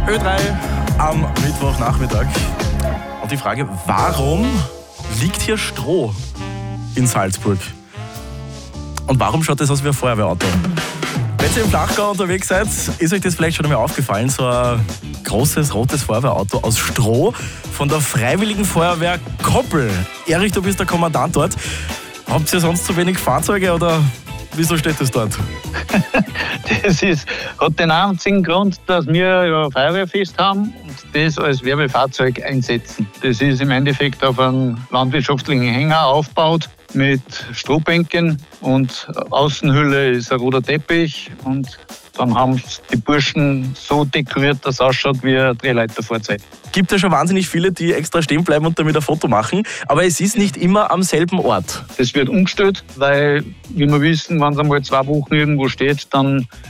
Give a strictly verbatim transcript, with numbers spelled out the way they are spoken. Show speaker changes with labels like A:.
A: Ö drei am Mittwochnachmittag. Und die Frage, warum liegt hier Stroh in Salzburg? Und warum schaut das aus wie ein Feuerwehrauto? Wenn ihr im Flachgau unterwegs seid, ist euch das vielleicht schon einmal aufgefallen, so ein großes rotes Feuerwehrauto aus Stroh von der Freiwilligen Feuerwehr Koppel. Erich, du bist der Kommandant dort. Habt ihr sonst zu wenig Fahrzeuge oder wieso steht das dort?
B: Das ist, hat den einzigen Grund, dass wir ja ein Feuerwehrfest haben und das als Werbefahrzeug einsetzen. Das ist im Endeffekt auf einem landwirtschaftlichen Hänger aufgebaut mit Strohbänken und Außenhülle ist ein roter Teppich und dann haben die Burschen so dekoriert, dass es ausschaut wie ein Drehleiterfahrzeug.
A: Gibt ja schon wahnsinnig viele, die extra stehen bleiben und damit ein Foto machen, aber es ist nicht immer am selben Ort.
B: Das wird umgestellt, weil, wie wir wissen, wenn es einmal zwei Wochen irgendwo steht, dann